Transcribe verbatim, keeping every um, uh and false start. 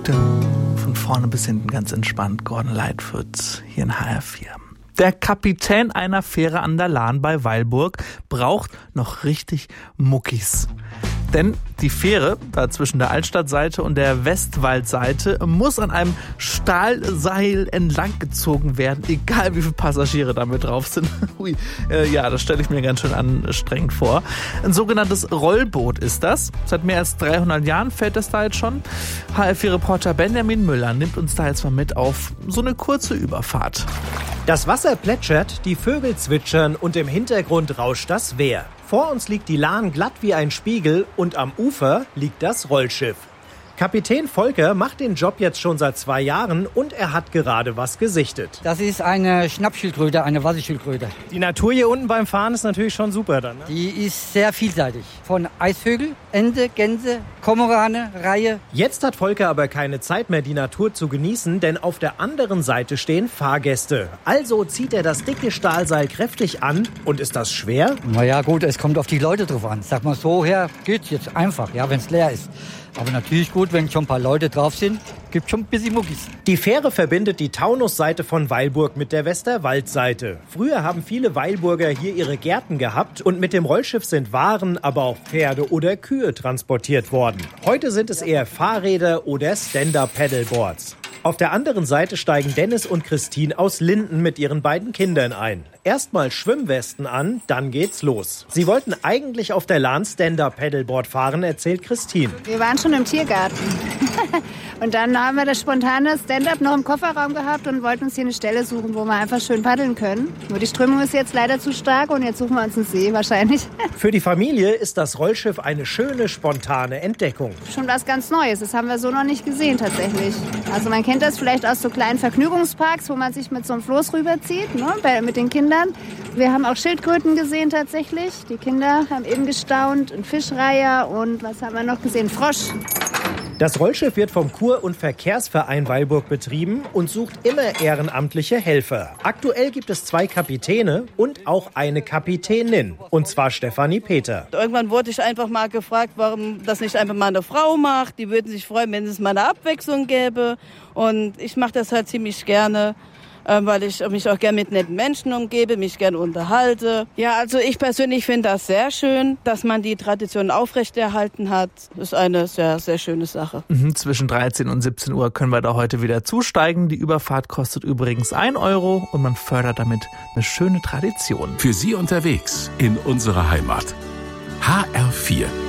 Von vorne bis hinten ganz entspannt. Gordon Lightfoot hier in H R vier. Der Kapitän einer Fähre an der Lahn bei Weilburg braucht noch richtig Muckis. Denn die Fähre, da zwischen der Altstadtseite und der Westwaldseite, muss an einem Stahlseil entlang gezogen werden, egal wie viele Passagiere damit drauf sind. Ui, äh, ja, das stelle ich mir ganz schön anstrengend vor. Ein sogenanntes Rollboot ist das. Seit mehr als dreihundert Jahren fährt das da jetzt schon. H R vier-Reporter Benjamin Müller nimmt uns da jetzt mal mit auf so eine kurze Überfahrt. Das Wasser plätschert, die Vögel zwitschern und im Hintergrund rauscht das Wehr. Vor uns liegt die Lahn glatt wie ein Spiegel und am Ufer liegt das Rollschiff. Kapitän Volker macht den Job jetzt schon seit zwei Jahren und er hat gerade was gesichtet. Das ist eine Schnappschildkröte, eine Wasserschildkröte. Die Natur hier unten beim Fahren ist natürlich schon super dann, ne? Die ist sehr vielseitig. Von Eisvögel, Ente, Gänse, Kormorane, Reihe. Jetzt hat Volker aber keine Zeit mehr, die Natur zu genießen, denn auf der anderen Seite stehen Fahrgäste. Also zieht er das dicke Stahlseil kräftig an. Und ist das schwer? Naja gut, es kommt auf die Leute drauf an. Sag mal so her, geht's jetzt einfach, ja, wenn es leer ist. Aber natürlich gut, wenn schon ein paar Leute drauf sind, gibt schon ein bisschen Muckis. Die Fähre verbindet die Taunusseite von Weilburg mit der Westerwaldseite. Früher haben viele Weilburger hier ihre Gärten gehabt und mit dem Rollschiff sind Waren, aber auch Pferde oder Kühe transportiert worden. Heute sind es eher Fahrräder oder Stand-Up-Paddleboards. Auf der anderen Seite steigen Dennis und Christine aus Linden mit ihren beiden Kindern ein. Erstmal Schwimmwesten an, dann geht's los. Sie wollten eigentlich auf der Lahn Stand-Up-Paddleboard fahren, erzählt Christine. Wir waren schon im Tiergarten. Und dann haben wir das spontane Stand-Up noch im Kofferraum gehabt und wollten uns hier eine Stelle suchen, wo wir einfach schön paddeln können. Nur die Strömung ist jetzt leider zu stark und jetzt suchen wir uns einen See wahrscheinlich. Für die Familie ist das Rollschiff eine schöne, spontane Entdeckung. Schon was ganz Neues, das haben wir so noch nicht gesehen tatsächlich. Also man kennt das vielleicht aus so kleinen Vergnügungsparks, wo man sich mit so einem Floß rüberzieht, ne, bei, mit den Kindern. Wir haben auch Schildkröten gesehen tatsächlich. Die Kinder haben eben gestaunt, ein Fischreiher und was haben wir noch gesehen? Frosch. Das Rollschiff wird vom Kur- und Verkehrsverein Weilburg betrieben und sucht immer ehrenamtliche Helfer. Aktuell gibt es zwei Kapitäne und auch eine Kapitänin, und zwar Stefanie Peter. Irgendwann wurde ich einfach mal gefragt, warum das nicht einfach mal eine Frau macht. Die würden sich freuen, wenn es mal eine Abwechslung gäbe. Und ich mache das halt ziemlich gerne, weil ich mich auch gerne mit netten Menschen umgebe, mich gerne unterhalte. Ja, also ich persönlich finde das sehr schön, dass man die Tradition aufrechterhalten hat. Das ist eine sehr, sehr schöne Sache. Mhm, zwischen dreizehn und siebzehn Uhr können wir da heute wieder zusteigen. Die Überfahrt kostet übrigens ein Euro und man fördert damit eine schöne Tradition. Für Sie unterwegs in unserer Heimat. H R vier.